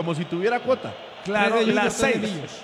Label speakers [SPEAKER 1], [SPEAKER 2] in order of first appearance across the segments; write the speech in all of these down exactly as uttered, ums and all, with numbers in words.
[SPEAKER 1] como si tuviera cuota.
[SPEAKER 2] Claro, las seis.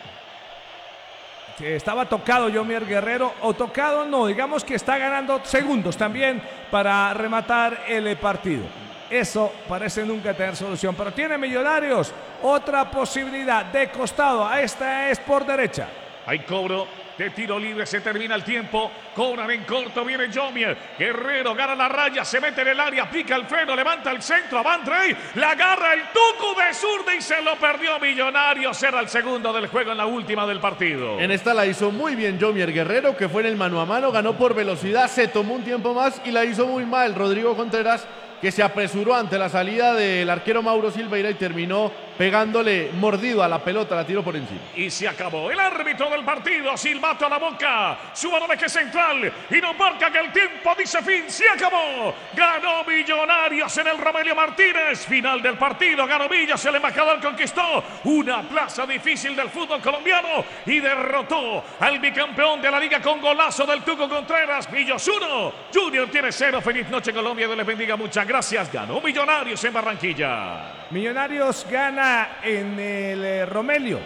[SPEAKER 2] Que estaba tocado Yomier Guerrero, o tocado no, digamos que está ganando segundos también para rematar el partido. Eso parece nunca tener solución, pero tiene Millonarios otra posibilidad de costado. Esta es por derecha.
[SPEAKER 3] Hay cobro de tiro libre, se termina el tiempo. Cobran en corto, viene Yomier Guerrero, gana la raya, se mete en el área, pica el freno, levanta el centro, va Andrei, la agarra el Tucu de zurda y se lo perdió Millonarios. Era el segundo del juego en la última del partido.
[SPEAKER 1] En esta la hizo muy bien Yomier Guerrero, que fue en el mano a mano, ganó por velocidad, se tomó un tiempo más y la hizo muy mal Rodrigo Contreras, que se apresuró ante la salida del arquero Mauro Silveira y terminó pegándole mordido a la pelota, la tiró por encima.
[SPEAKER 3] Y se acabó. El árbitro del partido, silbato a la boca, su balón es central y nos marca que el tiempo dice fin, se acabó. Ganó Millonarios en el Romelio Martínez. Final del partido, ganó Millas, el embajador conquistó una plaza difícil del fútbol colombiano y derrotó al bicampeón de la liga con golazo del Tuco Contreras. Millos uno, Junior tiene cero. Feliz noche Colombia, Dios les bendiga, muchas gracias. Ganó Millonarios en Barranquilla.
[SPEAKER 2] Millonarios gana en el eh, Romelio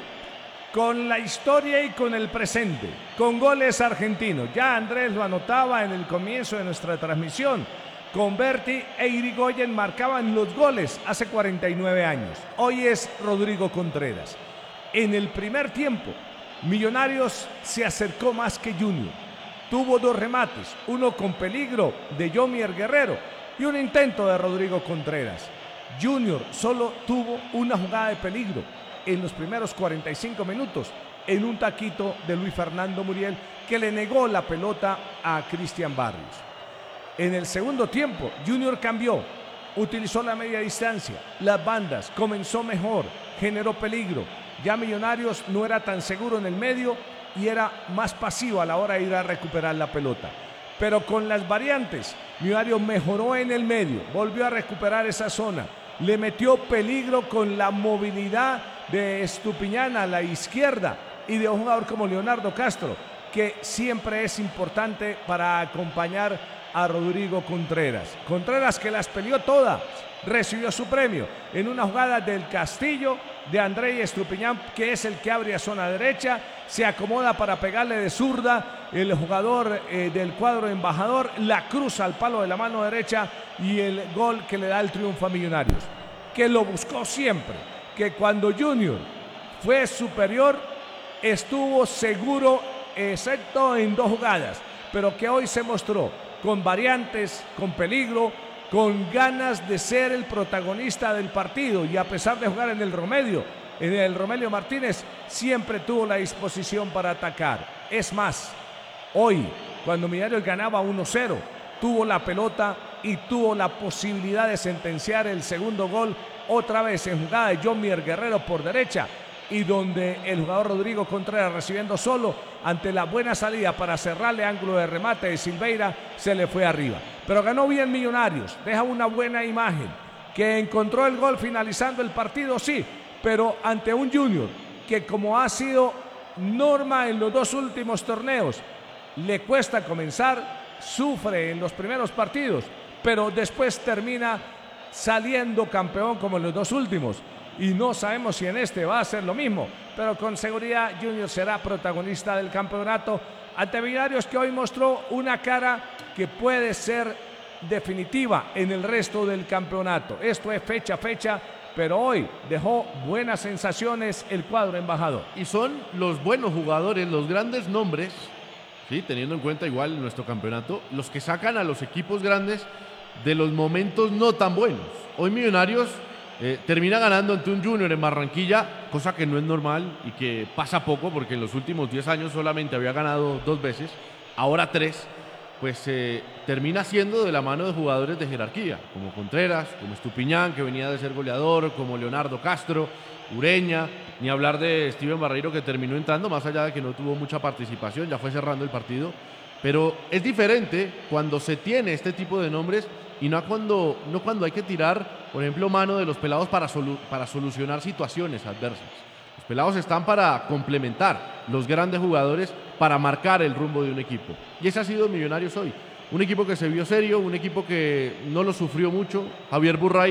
[SPEAKER 2] con la historia y con el presente, con goles argentinos. Ya Andrés lo anotaba en el comienzo de nuestra transmisión. Converti e Irigoyen marcaban los goles hace cuarenta y nueve años. Hoy es Rodrigo Contreras. En el primer tiempo, Millonarios se acercó más que Junior. Tuvo dos remates, uno con peligro de Yomier Guerrero y un intento de Rodrigo Contreras. Junior solo tuvo una jugada de peligro en los primeros cuarenta y cinco minutos en un taquito de Luis Fernando Muriel que le negó la pelota a Cristian Barrios. En el segundo tiempo, Junior cambió, utilizó la media distancia, las bandas, comenzó mejor, generó peligro. Ya Millonarios no era tan seguro en el medio y era más pasivo a la hora de ir a recuperar la pelota. Pero con las variantes, Millonarios mejoró en el medio, volvió a recuperar esa zona. Le metió peligro con la movilidad de Estupiñán a la izquierda y de un jugador como Leonardo Castro, que siempre es importante para acompañar a Rodrigo Contreras. Contreras que las peleó todas, recibió su premio en una jugada del Castillo de Andrei Estupiñán, que es el que abre a zona derecha, se acomoda para pegarle de zurda, el jugador eh, del cuadro embajador la cruza al palo de la mano derecha y el gol que le da el triunfo a Millonarios, que lo buscó siempre, que cuando Junior fue superior estuvo seguro, excepto en dos jugadas, pero que hoy se mostró con variantes, con peligro, con ganas de ser el protagonista del partido, y a pesar de jugar en el Romelio, en el Romelio Martínez, siempre tuvo la disposición para atacar. Es más, hoy, cuando Millonarios ganaba uno cero, tuvo la pelota y tuvo la posibilidad de sentenciar el segundo gol, otra vez en jugada de Yomier Guerrero por derecha, y donde el jugador Rodrigo Contreras, recibiendo solo ante la buena salida para cerrarle ángulo de remate de Silveira, se le fue arriba. Pero ganó bien Millonarios, deja una buena imagen, que encontró el gol finalizando el partido, sí, pero ante un Junior que, como ha sido norma en los dos últimos torneos, le cuesta comenzar, sufre en los primeros partidos, pero después termina saliendo campeón como en los dos últimos. Y no sabemos si en este va a ser lo mismo, pero con seguridad Junior será protagonista del campeonato ante Millonarios, que hoy mostró una cara que puede ser definitiva en el resto del campeonato. Esto es fecha a fecha, pero hoy dejó buenas sensaciones el cuadro embajador.
[SPEAKER 1] Y son los buenos jugadores, los grandes nombres, ¿sí?, teniendo en cuenta igual nuestro campeonato, los que sacan a los equipos grandes de los momentos no tan buenos. Hoy Millonarios Eh, termina ganando ante un Junior en Barranquilla, cosa que no es normal y que pasa poco, porque en los últimos diez años solamente había ganado dos veces, ahora tres. Pues eh, termina siendo de la mano de jugadores de jerarquía, como Contreras, como Estupiñán, que venía de ser goleador, como Leonardo Castro, Ureña, ni hablar de Steven Barreiro, que terminó entrando, más allá de que no tuvo mucha participación, ya fue cerrando el partido. Pero es diferente cuando se tiene este tipo de nombres y no cuando, no cuando hay que tirar, por ejemplo, mano de los pelados para, solu para solucionar situaciones adversas. Los pelados están para complementar los grandes jugadores, para marcar el rumbo de un equipo. Y ese ha sido Millonarios hoy. Un equipo que se vio serio, un equipo que no lo sufrió mucho. Javier Burray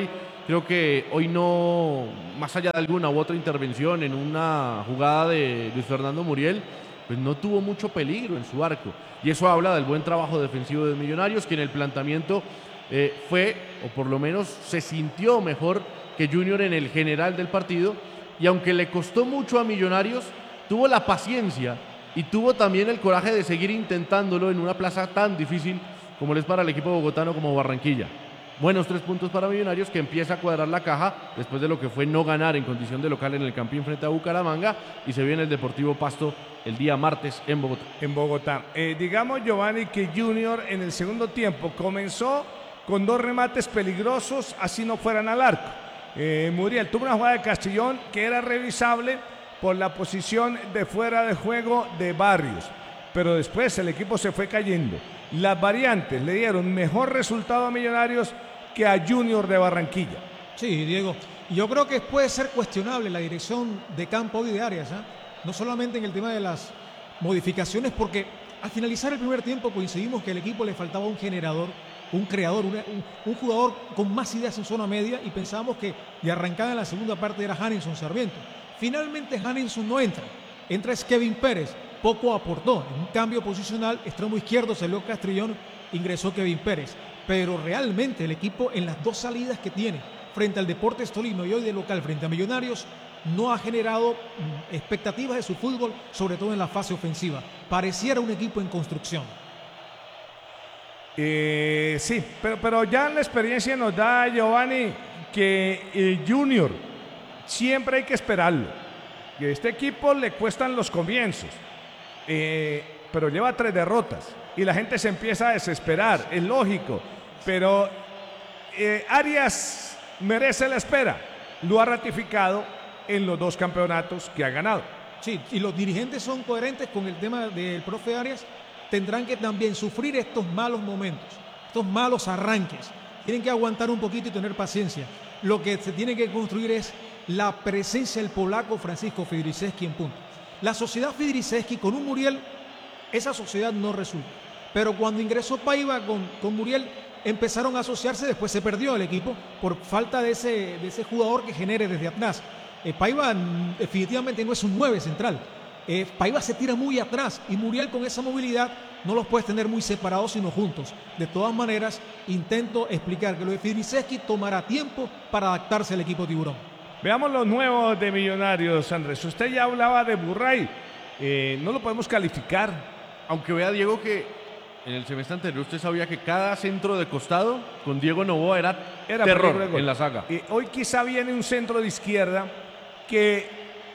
[SPEAKER 1] Creo que hoy no, más allá de alguna u otra intervención en una jugada de Luis Fernando Muriel, pues no tuvo mucho peligro en su arco. Y eso habla del buen trabajo defensivo de Millonarios, que en el planteamiento eh, fue, o por lo menos se sintió mejor que Junior en el general del partido. Y aunque le costó mucho a Millonarios, tuvo la paciencia y tuvo también el coraje de seguir intentándolo en una plaza tan difícil como lo es para el equipo bogotano como Barranquilla. Buenos tres puntos para Millonarios, que empieza a cuadrar la caja después de lo que fue no ganar en condición de local en el Campín frente a Bucaramanga, y se viene el Deportivo Pasto el día martes en Bogotá.
[SPEAKER 2] En Bogotá. Eh, digamos, Giovanni, que Junior en el segundo tiempo comenzó con dos remates peligrosos, así no fueran al arco. Eh, Muriel tuvo una jugada de Castellón que era revisable por la posición de fuera de juego de Barrios, pero después el equipo se fue cayendo. Las variantes le dieron mejor resultado a Millonarios que a Junior de Barranquilla.
[SPEAKER 4] Sí, Diego. Yo creo que puede ser cuestionable la dirección de campo y de Arias, ¿eh? No solamente en el tema de las modificaciones, porque al finalizar el primer tiempo coincidimos que al equipo le faltaba un generador, un creador, una, un, un jugador con más ideas en zona media, y pensábamos que de arrancada en la segunda parte era Hanninson Sarmiento. Finalmente Hanninson no entra, entra es Kevin Pérez, poco aportó, en un cambio posicional, extremo izquierdo salió Castrillón, ingresó Kevin Pérez, pero realmente el equipo en las dos salidas que tiene frente al Deportes Tolima y hoy de local frente a Millonarios no ha generado mm, expectativas de su fútbol, sobre todo en la fase ofensiva. Pareciera un equipo en construcción.
[SPEAKER 2] Eh, sí, pero, pero ya la experiencia nos da, Giovanni, que eh, Junior siempre hay que esperarlo. Y a este equipo le cuestan los comienzos, eh, pero lleva tres derrotas y la gente se empieza a desesperar, es lógico, pero eh, Arias merece la espera, lo ha ratificado en los dos campeonatos que ha ganado.
[SPEAKER 4] Sí, y los dirigentes son coherentes con el tema del profe Arias. Tendrán que también sufrir estos malos momentos, estos malos arranques. Tienen que aguantar un poquito y tener paciencia. Lo que se tiene que construir es la presencia del polaco Francisco Fidriszewski en punto. La sociedad Fidriszewski con un Muriel, esa sociedad no resulta. Pero cuando ingresó Paiva con, con Muriel, empezaron a asociarse, después se perdió el equipo por falta de ese, de ese jugador que genere desde atrás. Eh, Paiva mm, definitivamente no es un nueve central. Eh, Paiva se tira muy atrás y Muriel con esa movilidad no los puedes tener muy separados sino juntos. De todas maneras, intento explicar que lo de Fidriszewski tomará tiempo para adaptarse al equipo tiburón.
[SPEAKER 2] Veamos los nuevos de Millonarios, Andrés. Usted ya hablaba de Burray, eh, no lo podemos calificar.
[SPEAKER 1] Aunque vea, Diego, que en el semestre anterior usted sabía que cada centro de costado con Diego Novoa era, era terror en la saga.
[SPEAKER 2] Eh, hoy quizá viene un centro de izquierda que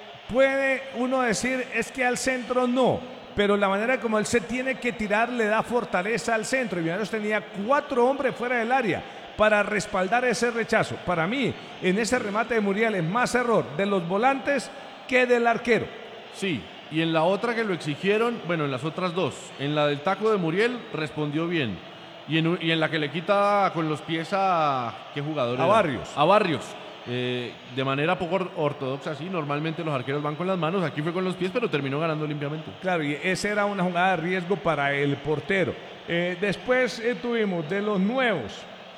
[SPEAKER 2] puede uno decir es que al centro no, pero la manera como él se tiene que tirar le da fortaleza al centro. Y Millonarios tenía cuatro hombres fuera del área para respaldar ese rechazo. Para mí, en ese remate de Muriel es más error de los volantes que del arquero.
[SPEAKER 1] Sí, y en la otra que lo exigieron, bueno, en las otras dos, en la del taco de Muriel respondió bien. Y en, y en la que le quita con los pies a... ¿qué jugador
[SPEAKER 2] A
[SPEAKER 1] era?
[SPEAKER 2] Barrios.
[SPEAKER 1] A Barrios. Eh, de manera poco ortodoxa, sí, normalmente los arqueros van con las manos, aquí fue con los pies, pero terminó ganando limpiamente.
[SPEAKER 2] Claro, y esa era una jugada de riesgo para el portero. Eh, después eh, tuvimos de los nuevos.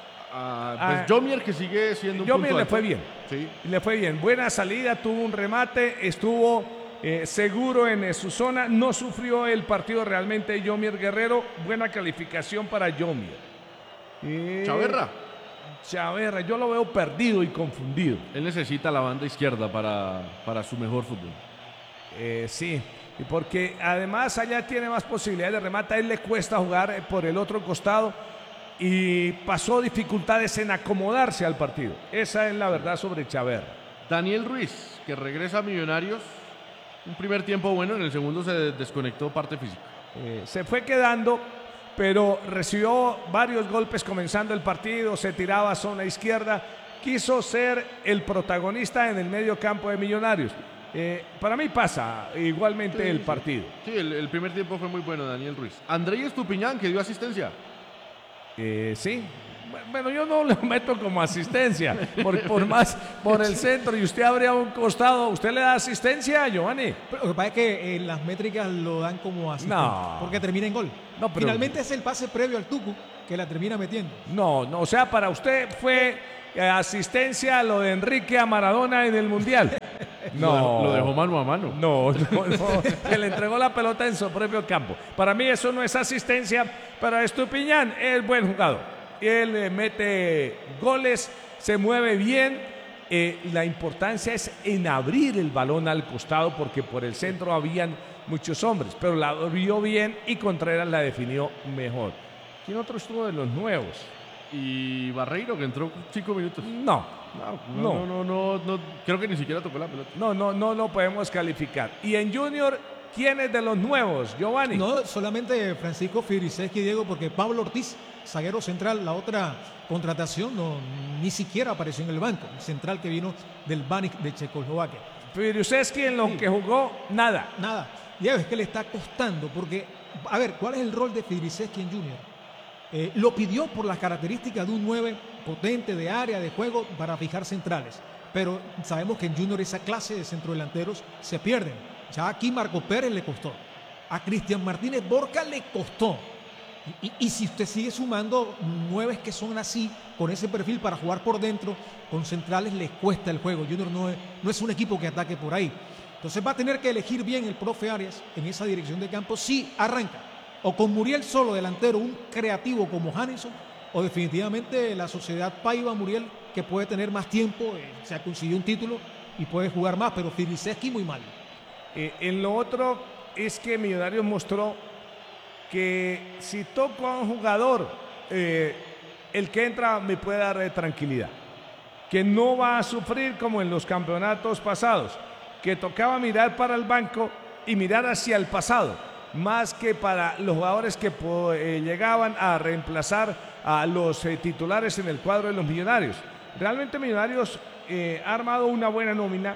[SPEAKER 1] Ah, pues ah, Jomier, que sigue siendo un
[SPEAKER 2] Jomier le fue bien.
[SPEAKER 1] Sí.
[SPEAKER 2] Le fue bien. Buena salida, tuvo un remate, estuvo eh, seguro en eh, su zona, no sufrió el partido realmente Jomier Guerrero. Buena calificación para Jomier.
[SPEAKER 1] Eh, Chaverra.
[SPEAKER 2] Chaverra, yo lo veo perdido y confundido.
[SPEAKER 1] Él necesita la banda izquierda para, para su mejor fútbol.
[SPEAKER 2] Eh, sí, y porque además allá tiene más posibilidades de remate. A él le cuesta jugar por el otro costado y pasó dificultades en acomodarse al partido. Esa es la verdad sobre Chaverra.
[SPEAKER 1] Daniel Ruiz, que regresa a Millonarios. Un primer tiempo bueno, en el segundo se desconectó parte física.
[SPEAKER 2] Eh, se fue quedando, pero recibió varios golpes comenzando el partido, se tiraba a zona izquierda, quiso ser el protagonista en el medio campo de Millonarios. Eh, para mí pasa igualmente sí, el partido.
[SPEAKER 1] Sí, el, el primer tiempo fue muy bueno, Daniel Ruiz. Andrés Estupiñán, que dio asistencia.
[SPEAKER 2] Eh, sí, bueno, yo no lo meto como asistencia, por, por más por el centro y usted abre a un costado, ¿usted le da asistencia a Giovanni?
[SPEAKER 4] Pero lo que pasa es que eh, las métricas lo dan como asistencia,
[SPEAKER 2] no.
[SPEAKER 4] porque termina en gol. No, pero... Finalmente es el pase previo al Tucu que la termina metiendo.
[SPEAKER 2] No, no, o sea, para usted fue eh, asistencia a lo de Enrique a Maradona en el Mundial.
[SPEAKER 1] No, lo dejó mano a mano.
[SPEAKER 2] No, no, no. Que le entregó la pelota en su propio campo. Para mí eso no es asistencia. Para Estupiñán es buen jugador. Él eh, mete goles, se mueve bien. Eh, la importancia es en abrir el balón al costado porque por el centro habían muchos hombres, pero la abrió bien y Contreras la definió mejor. ¿Quién otro estuvo de los nuevos?
[SPEAKER 1] Y Barreiro, que entró cinco minutos.
[SPEAKER 2] No,
[SPEAKER 1] No, no, no, no, no, creo que ni siquiera tocó la pelota.
[SPEAKER 2] no, no, no lo podemos calificar. Y en Junior, ¿quién es de los nuevos, Giovanni?
[SPEAKER 4] No, solamente Francisco Fibrisewski, Diego, porque Pablo Ortiz, zaguero central, la otra contratación, no, ni siquiera apareció en el banco. Central que vino del Baník de Checoslovaquia.
[SPEAKER 2] Fibrisewski en lo
[SPEAKER 4] Sí.
[SPEAKER 2] que jugó, nada.
[SPEAKER 4] Nada. Diego, es que le está costando, porque, a ver, ¿cuál es el rol de Fibrisewski en Junior? Eh, lo pidió por las características de un nueve potente de área de juego para fijar centrales, pero sabemos que en Junior esa clase de centrodelanteros se pierden. Ya aquí Marco Pérez le costó, a Cristian Martínez Borca le costó, y, y- y si usted sigue sumando nueves que son así, con ese perfil para jugar por dentro, con centrales les cuesta el juego. Junior no es, no es un equipo que ataque por ahí, entonces va a tener que elegir bien el profe Arias en esa dirección de campo si arranca o con Muriel solo delantero, un creativo como Hanison, o definitivamente la sociedad Paiva Muriel, que puede tener más tiempo, eh, se ha conseguido un título y puede jugar más, pero Fibrisewski muy mal.
[SPEAKER 2] Eh, en lo otro es que Millonarios mostró que si toco a un jugador, eh, el que entra me puede dar eh, tranquilidad. Que no va a sufrir como en los campeonatos pasados, que tocaba mirar para el banco y mirar hacia el pasado, más que para los jugadores que po- eh, llegaban a reemplazar a los eh, titulares en el cuadro de los Millonarios. Realmente Millonarios eh, ha armado una buena nómina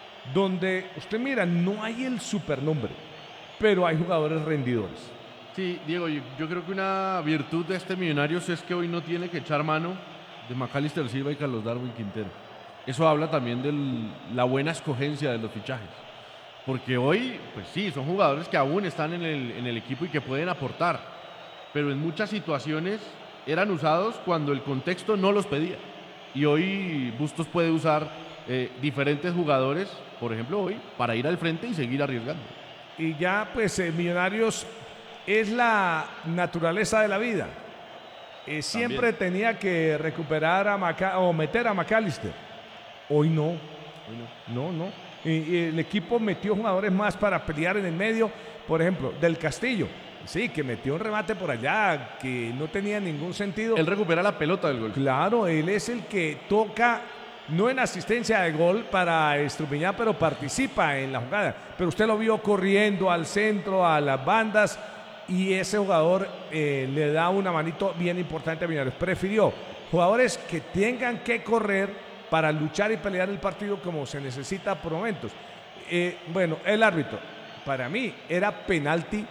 [SPEAKER 2] donde usted mira, no hay el supernombre, pero hay jugadores rendidores.
[SPEAKER 1] Sí, Diego, yo, yo creo que una virtud de este Millonarios es que hoy no tiene que echar mano de Macalister Silva y Carlos Darwin Quintero. Eso habla también de la buena escogencia de los fichajes. Porque hoy, pues sí, son jugadores que aún están en el, en el equipo y que pueden aportar. Pero en muchas situaciones eran usados cuando el contexto no los pedía. Y hoy Bustos puede usar eh, diferentes jugadores, por ejemplo hoy, para ir al frente y seguir arriesgando.
[SPEAKER 2] Y ya pues eh, Millonarios es la naturaleza de la vida. Eh, siempre tenía que recuperar a Maca o meter a McAllister. Hoy no.
[SPEAKER 1] Hoy no.
[SPEAKER 2] No, no. Y, y el equipo metió jugadores más para pelear en el medio. Por ejemplo, Del Castillo. Sí, que metió un remate por allá que no tenía ningún sentido.
[SPEAKER 1] Él recupera la pelota del gol.
[SPEAKER 2] Claro, él es el que toca, no en asistencia de gol para Estupiñán, pero participa en la jugada. Pero usted lo vio corriendo al centro, a las bandas, y ese jugador eh, le da una manito bien importante a Millonarios. Prefirió jugadores que tengan que correr para luchar y pelear el partido como se necesita por momentos. Eh, bueno, el árbitro, para mí, era penalti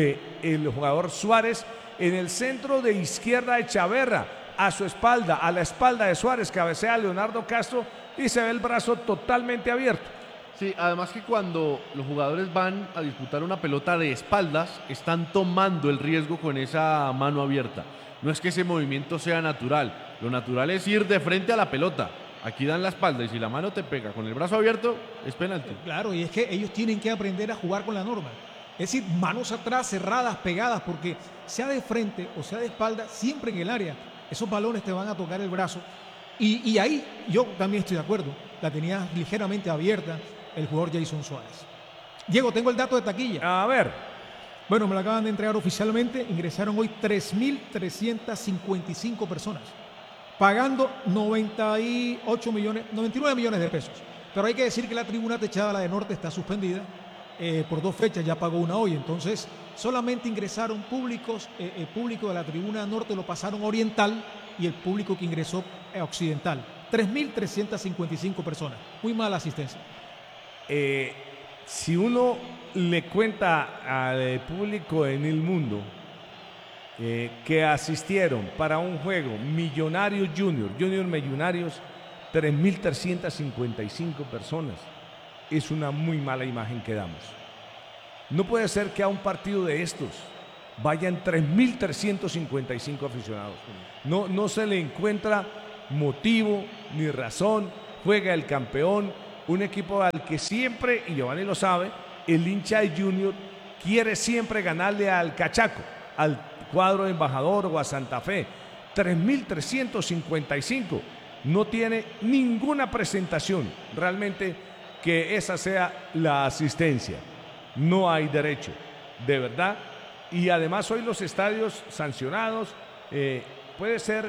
[SPEAKER 2] del jugador Suárez en el centro de izquierda de Chaverra, a su espalda, a la espalda de Suárez, cabecea a Leonardo Castro y se ve el brazo totalmente abierto.
[SPEAKER 1] Sí, además que cuando los jugadores van a disputar una pelota de espaldas, están tomando el riesgo con esa mano abierta. No es que ese movimiento sea natural, lo natural es ir de frente a la pelota. Aquí dan la espalda y si la mano te pega con el brazo abierto, es penalti.
[SPEAKER 4] Claro, y es que ellos tienen que aprender a jugar con la norma. Es decir, manos atrás, cerradas, pegadas, porque sea de frente o sea de espalda, siempre en el área, esos balones te van a tocar el brazo. Y, y ahí yo también estoy de acuerdo. La tenía ligeramente abierta el jugador Jason Suárez. Diego, tengo el dato de taquilla.
[SPEAKER 2] A ver,
[SPEAKER 4] Bueno, me lo acaban de entregar oficialmente. Ingresaron hoy tres mil trescientas cincuenta y cinco personas, pagando noventa y ocho millones, noventa y nueve millones de pesos. Pero hay que decir que la tribuna techada, la de norte, está suspendida eh, por dos fechas, ya pagó una hoy. Entonces, solamente ingresaron públicos, eh, el público de la tribuna norte lo pasaron oriental y el público que ingresó eh, occidental. tres mil trescientas cincuenta y cinco personas. Muy mala asistencia.
[SPEAKER 2] eh, si uno le cuenta al público en el mundo eh, que asistieron para un juego Millonarios Junior, Junior Millonarios, tres mil trescientas cincuenta y cinco personas, es una muy mala imagen que damos. No puede ser que a un partido de estos vayan tres mil trescientos cincuenta y cinco aficionados. No, no se le encuentra motivo ni razón, juega el campeón, un equipo al que siempre, y Giovanni lo sabe, el hincha de Junior quiere siempre ganarle al Cachaco, al cuadro de Embajador o a Santa Fe. tres mil trescientos cincuenta y cinco, no tiene ninguna presentación realmente que esa sea la asistencia. No hay derecho, de verdad. Y además hoy los estadios sancionados, eh, puede ser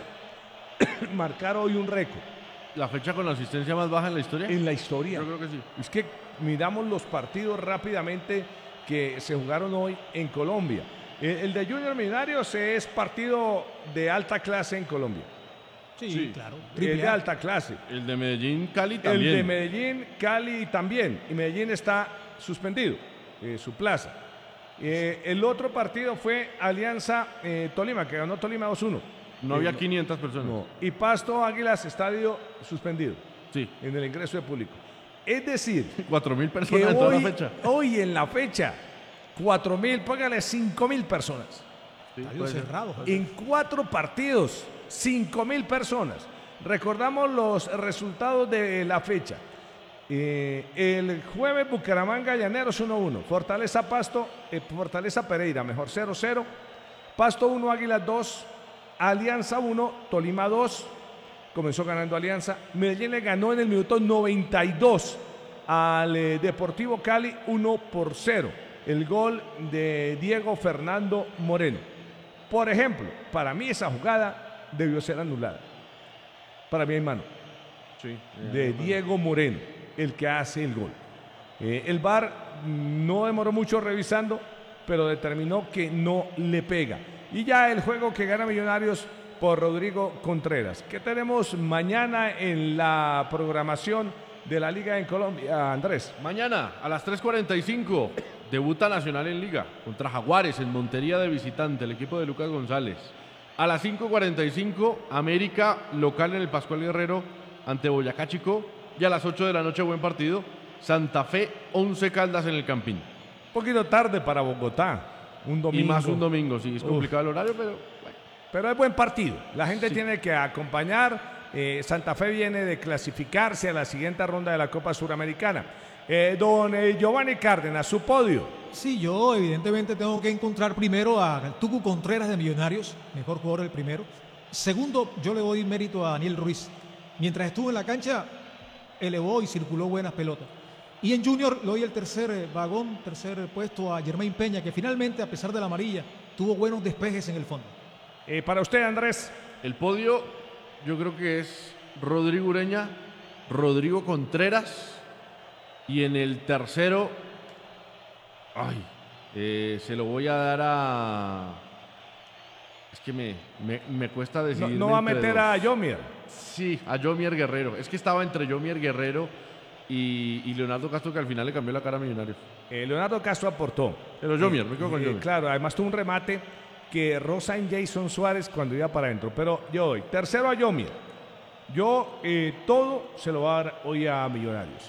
[SPEAKER 2] marcar hoy un récord.
[SPEAKER 1] ¿La fecha con la asistencia más baja en la historia?
[SPEAKER 2] En la historia.
[SPEAKER 1] Yo creo que sí.
[SPEAKER 2] Es que miramos los partidos rápidamente que se jugaron hoy en Colombia. El, el de Junior Millonarios es partido de alta clase en Colombia.
[SPEAKER 4] Sí,
[SPEAKER 1] Sí.
[SPEAKER 4] claro.
[SPEAKER 2] El
[SPEAKER 4] Triple
[SPEAKER 2] de
[SPEAKER 4] A.
[SPEAKER 2] alta clase.
[SPEAKER 1] El de Medellín, Cali también.
[SPEAKER 2] El de Medellín, Cali también. Y Medellín está suspendido, eh, su plaza. Eh, el otro partido fue Alianza eh, Tolima, que ganó Tolima dos uno.
[SPEAKER 1] No
[SPEAKER 2] Eh,
[SPEAKER 1] había quinientas personas.
[SPEAKER 2] No. Y Pasto Águilas, estadio suspendido
[SPEAKER 1] Sí,
[SPEAKER 2] en el ingreso de público. Es decir,
[SPEAKER 1] cuatro mil
[SPEAKER 2] que
[SPEAKER 1] personas en toda
[SPEAKER 2] hoy,
[SPEAKER 1] la fecha.
[SPEAKER 2] hoy en la fecha, cuatro mil, póngale cinco mil personas.
[SPEAKER 1] Sí,
[SPEAKER 4] Estadios
[SPEAKER 1] puede ser.
[SPEAKER 4] cerrados.
[SPEAKER 2] En cuatro partidos, cinco mil personas. Recordamos los resultados de la fecha. Eh, el jueves Bucaramanga Llaneros uno uno, Fortaleza Pasto, eh, Fortaleza Pereira, mejor cero cero, Pasto uno, Águilas dos, Alianza uno, Tolima dos, comenzó ganando Alianza, Medellín le ganó en el minuto noventa y dos al eh, Deportivo Cali uno por cero, el gol de Diego Fernando Moreno. Por ejemplo, para mí esa jugada debió ser anulada, para mi hermano,
[SPEAKER 1] Sí,
[SPEAKER 2] de Diego Moreno, el que hace el gol. Eh, el V A R no demoró mucho revisando, pero determinó que no le pega. Y ya el juego que gana Millonarios por Rodrigo Contreras. ¿Qué tenemos mañana en la programación de la Liga en Colombia, Andrés?
[SPEAKER 1] Mañana a las tres cuarenta y cinco debuta Nacional en Liga contra Jaguares en Montería de visitante, el equipo de Lucas González. A las cinco cuarenta y cinco América local en el Pascual Guerrero ante Boyacá Chico. Y a las ocho de la noche, buen partido, Santa Fe, Once Caldas en el Campín.
[SPEAKER 2] Un poquito tarde para Bogotá, un domingo.
[SPEAKER 1] Y más un domingo, sí, es
[SPEAKER 2] Uf.
[SPEAKER 1] complicado el horario, pero bueno.
[SPEAKER 2] Pero es buen partido. La gente
[SPEAKER 1] Sí.
[SPEAKER 2] tiene que acompañar. Eh, Santa Fe viene de clasificarse a la siguiente ronda de la Copa Suramericana. Eh, don eh, Giovanni Cárdenas, su podio.
[SPEAKER 4] Sí, yo evidentemente tengo que encontrar primero a Tucu Contreras de Millonarios, mejor jugador el primero. Segundo, yo le doy mérito a Daniel Ruiz. Mientras estuvo en la cancha, elevó y circuló buenas pelotas. Y en Junior le doy el tercer eh, vagón, tercer puesto a Germain Peña, que finalmente, a pesar de la amarilla, tuvo buenos despejes en el fondo.
[SPEAKER 2] Eh, para usted, Andrés.
[SPEAKER 1] El podio yo creo que es Rodrigo Ureña, Rodrigo Contreras y en el tercero, ay, eh, se lo voy a dar a... Es que me, me, me cuesta
[SPEAKER 2] No,
[SPEAKER 1] decidir.
[SPEAKER 2] no va a meter a Yomier.
[SPEAKER 1] Sí, a Yomier Guerrero. Es que estaba entre Yomier Guerrero y, y Leonardo Castro, que al final le cambió la cara a Millonarios.
[SPEAKER 2] Eh, Leonardo Castro aportó.
[SPEAKER 1] Pero Yomier, me quedo con
[SPEAKER 2] Eh,
[SPEAKER 1] Yomier.
[SPEAKER 2] claro, además tuvo un remate que roza en Jason Suárez cuando iba para adentro. Pero yo doy tercero a Yomier. Yo eh, todo se lo voy a dar hoy a Millonarios.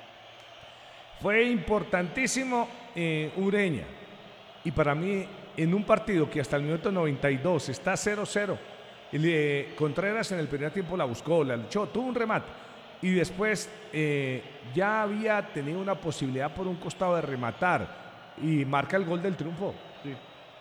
[SPEAKER 2] Fue importantísimo eh, Ureña. Y para mí, en un partido que hasta el minuto noventa y dos está cero cero, el, eh, Contreras en el primer tiempo la buscó, la luchó, tuvo un remate. Y después eh, ya había tenido una posibilidad por un costado de rematar y marca el gol del triunfo.
[SPEAKER 1] Sí.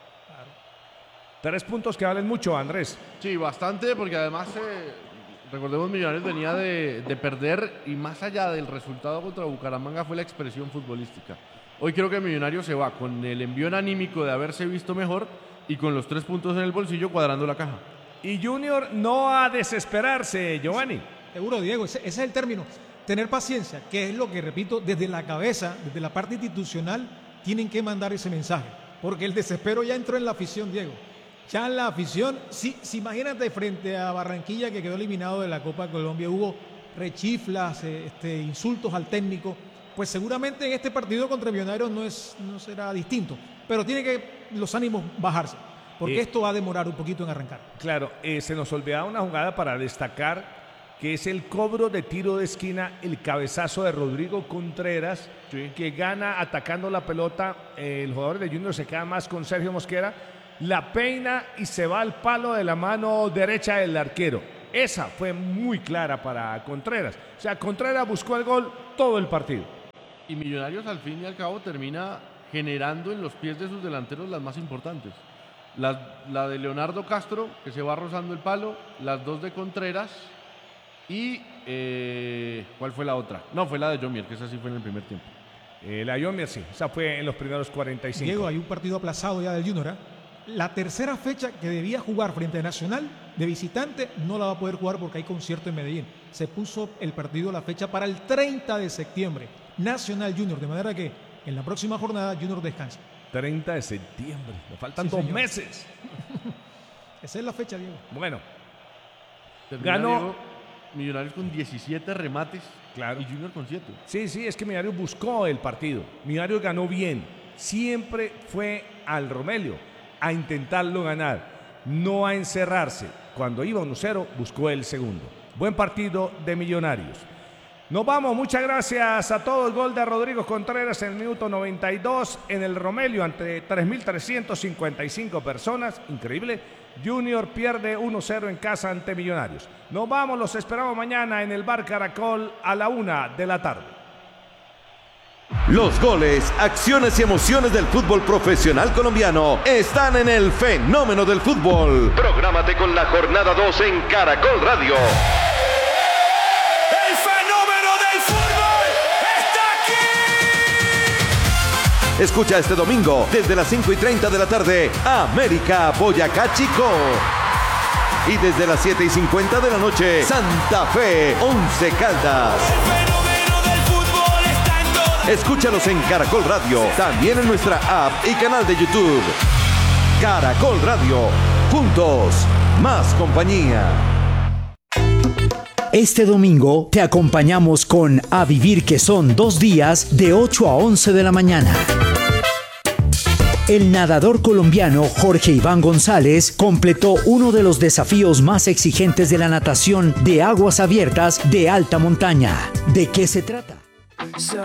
[SPEAKER 2] Tres puntos que valen mucho, Andrés.
[SPEAKER 1] Sí, bastante, porque además, eh, recordemos, Millonarios venía de, de perder y más allá del resultado contra Bucaramanga fue la expresión futbolística. Hoy creo que Millonarios se va con el envión anímico de haberse visto mejor y con los tres puntos en el bolsillo cuadrando la caja.
[SPEAKER 2] Y Junior no a desesperarse, Giovanni.
[SPEAKER 4] Seguro, Diego, ese, ese es el término. Tener paciencia, que es lo que, repito, desde la cabeza, desde la parte institucional, tienen que mandar ese mensaje. Porque el desespero ya entró en la afición, Diego. Ya en la afición, si, si imagínate frente a Barranquilla, que quedó eliminado de la Copa de Colombia, hubo rechiflas, eh, este, insultos al técnico, pues seguramente en este partido contra Millonarios no, es, no será distinto. Pero tiene que los ánimos bajarse, porque
[SPEAKER 2] Eh,
[SPEAKER 4] esto va a demorar un poquito en arrancar.
[SPEAKER 2] Claro, eh, se nos olvidaba una jugada para destacar, que es el cobro de tiro de esquina, el cabezazo de Rodrigo Contreras, que gana atacando la pelota. Eh, el jugador de Junior se queda más con Sergio Mosquera, la peina y se va al palo de la mano derecha del arquero. Esa fue muy clara para Contreras. O sea, Contreras buscó el gol todo el partido.
[SPEAKER 1] Y Millonarios al fin y al cabo termina generando en los pies de sus delanteros las más importantes. La, la de Leonardo Castro, que se va rozando el palo, las dos de Contreras y eh, ¿cuál fue la otra? No, fue la de Yomier, que esa sí fue en el primer tiempo.
[SPEAKER 2] Eh, la Yomier sí, esa fue en los primeros cuarenta y cinco.
[SPEAKER 4] Diego, hay un partido aplazado ya del Junior, ¿eh? La tercera fecha que debía jugar frente a Nacional de visitante no la va a poder jugar porque hay concierto en Medellín. Se puso el partido, la fecha para el treinta de septiembre. Nacional Junior, de manera que en la próxima jornada Junior descansa.
[SPEAKER 2] treinta de septiembre, me faltan
[SPEAKER 4] Sí,
[SPEAKER 2] dos
[SPEAKER 4] señor.
[SPEAKER 2] meses.
[SPEAKER 4] Esa es la fecha, Diego.
[SPEAKER 2] Bueno,
[SPEAKER 1] Termina,
[SPEAKER 2] Ganó-
[SPEAKER 1] Diego, Millonarios con diecisiete remates,
[SPEAKER 2] Claro.
[SPEAKER 1] y Junior con siete.
[SPEAKER 2] sí, sí, es que Millonarios buscó el partido. Millonarios ganó bien. Siempre fue al Romelio a intentarlo ganar, no a encerrarse. Cuando iba uno cero, buscó el segundo. Buen partido de Millonarios. Nos vamos, muchas gracias a todos. Gol de Rodrigo Contreras en el minuto noventa y dos en el Romelio ante tres mil trescientas cincuenta y cinco personas. Increíble. Junior pierde uno cero en casa ante Millonarios. Nos vamos, los esperamos mañana en el Bar Caracol a la una de la tarde.
[SPEAKER 5] Los goles, acciones y emociones del fútbol profesional colombiano están en el Fenómeno del Fútbol. Prográmate con la jornada dos en Caracol Radio.
[SPEAKER 6] ¡El fenómeno del fútbol está aquí!
[SPEAKER 5] Escucha este domingo desde las cinco y treinta de la tarde América Boyacá Chico. Y desde las siete y cincuenta de la noche Santa Fe Once Caldas.
[SPEAKER 6] ¡El fenómeno del fútbol está en donde...
[SPEAKER 5] Escúchalos en Caracol Radio, también en nuestra app y canal de YouTube. Caracol Radio, juntos, más compañía.
[SPEAKER 7] Este domingo te acompañamos con A Vivir, que son dos días de ocho a once de la mañana. El nadador colombiano Jorge Iván González completó uno de los desafíos más exigentes de la natación de aguas abiertas de alta montaña. ¿De qué se trata?